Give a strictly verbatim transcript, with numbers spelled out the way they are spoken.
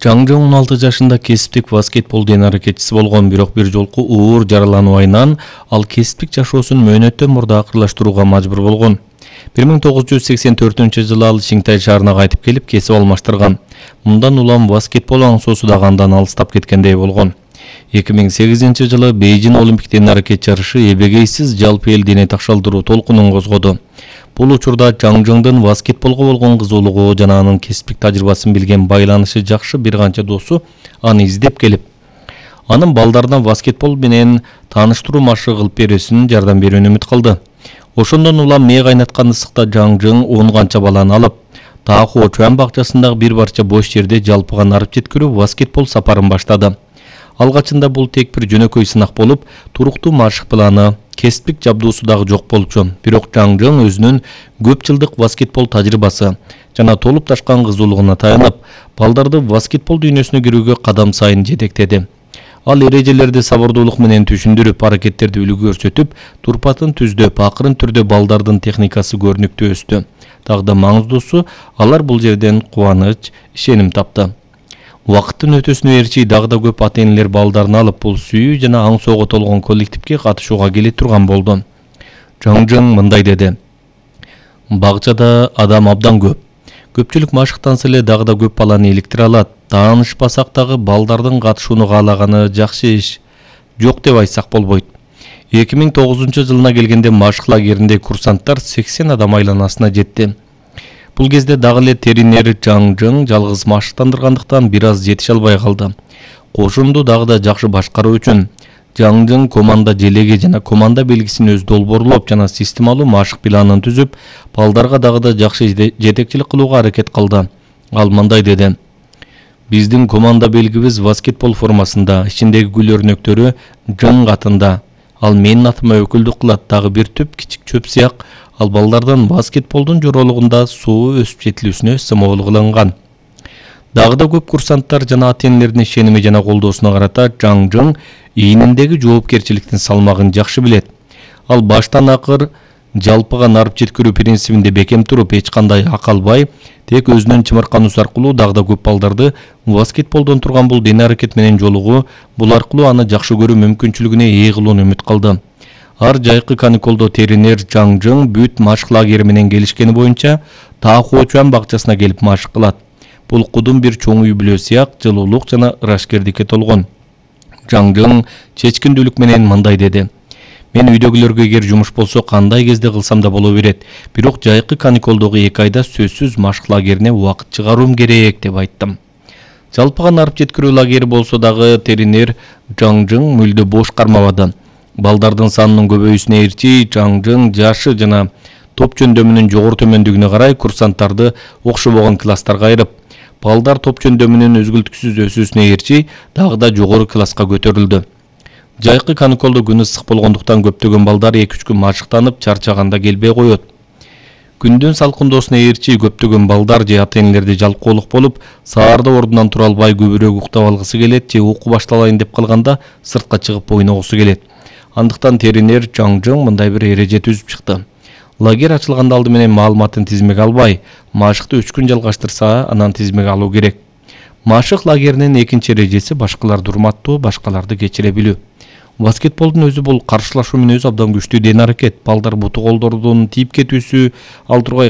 Жаңжың он алты жашында кесиптик баскетбол ден аракетчиси болгон, бирок бир жолку оор жараланууынан ал кесиптик жашоосун мөөнөттөн мурда акырлаштырууга мажбур болгон. бир миң тогуз жүз сексен төртүнчү жылы ал Шинтай шаарына кайтып келип кесип алмаштырган. Мындан улам баскетбол аңсоосу дагы андан алыстап кеткендей болгон. эки миң сегизинчи жылы Бейжин Олимпик ден аракет жарышы эбегейсиз жалпы эл дене такшалдыруу толкунун козгоду. Бул учурда Жаңжыңдын баскетболго болгон кызуулугу жана анын кесиптик тажрыйбасын билген байланышы жакшы бир канча досу аны издеп келип, анын балдарына баскетбол менен тааныштыруу машы кылып берүүсүн жардам берүүнү үмүт кылды. Ошондон улам мээ кайнаткан ысыкта Жаңжың он канча баланы алып, Таахуо Чуан бакчасындагы бир парча бош жерде жалпыга нарып жеткирүү баскетбол сапарын баштады. Алгачында бул тек бир жөнөкөй сынак болуп, туруктуу машык планы, кесиптик жабдуусу дагы жок болчу. Бирок Жаңжың өзүнүн көп жылдык баскетбол тажрыйбасы жана толуп ташкан кызуулугуна таянып, балдарды баскетбол дүйнөсүнө кирүүгө кадам сайын жетектеди. Ал эрежелерди сабырдуулук менен түшүндүрүп, аракеттерди үлгү көрсөтүп, турпатын түздөп, акырын түрдө балдардын техникасы көрүнүктүү өстү. Дагы да маңыздуусу, алар бул жерден кубаныч, ишеним тапты. Убакыттын өтөсүнө ээрчи дагы да көп ата-энелер балдарын алып, бул сүйүү жана аңсоого толгон коллективге катышууга келе турган болду. Жаңжың мындай деди: "Багчада адам абдан көп. Көпчүлүк машыктанса эле дагы да көп баланы иликтире алат. Таанышпасак дагы балдардын катышууну каалаганы жакшы иш. Жок деп айтсак болбойт." эки миң тогузунчу жылына келгенде машык лагеринде курсанттар сексен адам айланасына жетти. Бул кезде дагы эле тренер Жаңжың жалгыз машыктандыргандыктан бир аз жетише албай калды. Кошунду дагы да жакшы башкаруу үчүн Жаңжың команда желеги жана команда белгисин өз долбоорлоп жана системалуу машык планын түзүп, балдарга дагы да жакшы жетекчилик кылууга аракет кылды. Ал мындай деди: "Биздин команда белгибиз баскетбол формасында, ичиндеги гүл өрнөктөрү Жың атында. Ал менин атыма өкүлдүк кылат, дагы бир түп кичик чөп сыяк. Ал балдардын баскетболдун жоролугунда суу өсүп жетилүүсүнө сымол кылынган." Дагы да көп курсанттар жана ата-энелердин ишеними жана колдоосуна карата Жаңжың ийниндеги жоопкерчиликтин салмагын жакшы билет. Ал баштан акыр жалпыга нарып жеткирүү принцибинде бекем туруп, эч кандай ак албай, тек өзүнүн чымыркануусу аркылуу дагы да көп балдарды баскетболдон турган бул дене аракет менен жолугуу, бул аркылуу аны жакшы көрүү мүмкүнчүлүгүнө ээ кылууну үмүт кылды. Ар жайкы каникулдо тренер Жаңжың бүт машык лагери менен келишкени боюнча Таахуо Чуан бакчасына келип машык кылат. Бул кудум бир чоң үй бүлө сыяк, жылуулук жана ырашкердикке толгон. Жаңжың чечкиндүүлүк менен мындай деди: "Мен үйдөгүлөргө эгер жумуш болсо кандай кезде кылсам да боло берет. Бирок жайкы каникулдогу эки айда сөзсүз машык лагерине убакыт чыгаруум керек" деп айттым. Жалпыга нарып жеткирүү лагери болсо дагы тренер Жаңжың мүлдө бош кармабады. Балдардын санынын көбөйүүсүнө ээрчи Жаңжың жашы жана топ жөндөмүнүн жогору төмөндүгүнө карай курсанттарды окшобогон класстарга айырып, балдар топ жөндөмүнүн үзгүлтүксүз өсүүсүнө ээрчи дагы да жогору класска көтөрүлдү. Жайкы каникулда күн ысык болгондуктан көптөгөн балдар эки үч күн машыктанып чарчаганда келбей коет. Күндүн салкындоосуна ээрчи көптөгөн балдар же ата-энелерди жалкоолук болуп, саарда ордунан тура албай көбүрөөк уктап алгысы келет же окуу башталайын деп калганда сыртка чыгып ойногусу келет. Андыктан тренер Жаңжың мындай бир эреже түзүп чыкты. Лагерь ачылганда алды менен маалыматын тизмеге албай, машыкты үч күн жалгаштырса, анан тизмеге алуу керек. Машык лагеринин экинчи эрежеси башкаларды урматтоо, башкаларды кечире билүү. Баскетболдун өзү бул каршылашуу менен өзү абдан күчтүү дене аракет. Балдар буту колдордун тийип кетүүсү, ал тургай